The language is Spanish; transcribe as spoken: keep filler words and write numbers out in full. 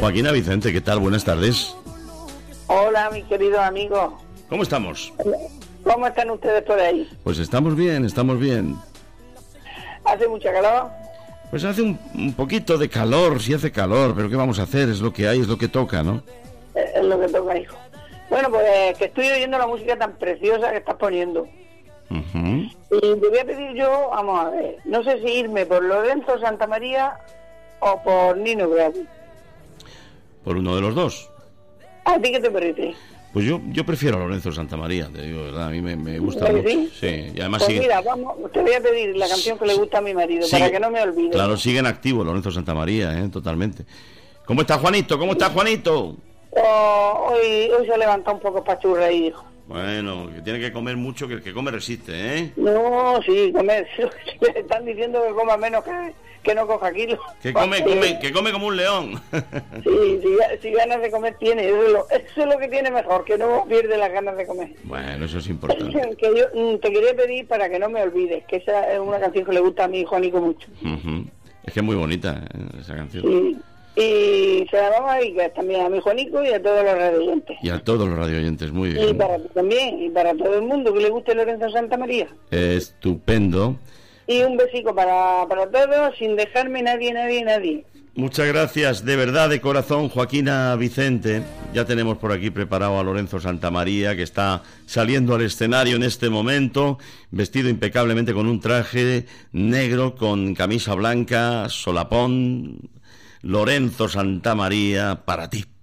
Joaquina Vicente, ¿qué tal? Buenas tardes. Hola, mis queridos amigos. ¿Cómo estamos? ¿Cómo están ustedes por ahí? Pues estamos bien, estamos bien. ¿Hace mucha calor? Pues hace un, un poquito de calor, sí hace calor, pero ¿qué vamos a hacer? Es lo que hay, es lo que toca, ¿no? Es, es lo que toca, hijo. Bueno, pues que estoy oyendo la música tan preciosa que estás poniendo. Uh-huh. Y te voy a pedir yo, vamos a ver, no sé si irme por Lorenzo Santamaría o por Nino Bravo. Por uno de los dos. ¿A ti qué te parece? Pues yo yo prefiero a Lorenzo Santamaría, te digo, ¿verdad? A mí me, me gusta ¿Sí? mucho. Sí, y además pues sigue... mira, vamos, te voy a pedir la canción que le gusta a mi marido, sigue... para que no me olvide. Claro, sigue en activo Lorenzo Santamaría, ¿eh? Totalmente. ¿Cómo está Juanito? ¿Cómo está Juanito? Oh, hoy, hoy se levanta un poco pachurra ahí, hijo. Bueno, que tiene que comer mucho, que el que come resiste, ¿eh? No, sí, comer. Le están diciendo que coma menos que, que no coja kilos. Que come, come, que come como un león. Sí, si, si ganas de comer tiene, eso es, lo, eso es lo que tiene mejor, que no pierde las ganas de comer. Bueno, eso es importante. Que yo te quería pedir para que no me olvides, que esa es una canción que le gusta a mi hijo Nico mucho. Uh-huh. Es que es muy bonita, ¿eh? Esa canción. Sí. Y se la vamos a dedicar también a mi Juanico y a todos los radioyentes. Y a todos los radioyentes, muy bien. Y para ti también, y para todo el mundo que le guste Lorenzo Santamaría. Estupendo. Y un besico para, para todos, sin dejarme nadie, nadie, nadie. Muchas gracias, de verdad, de corazón, Joaquina Vicente. Ya tenemos por aquí preparado a Lorenzo Santamaría, que está saliendo al escenario en este momento, vestido impecablemente con un traje negro, con camisa blanca, solapón. Lorenzo Santamaría, para ti.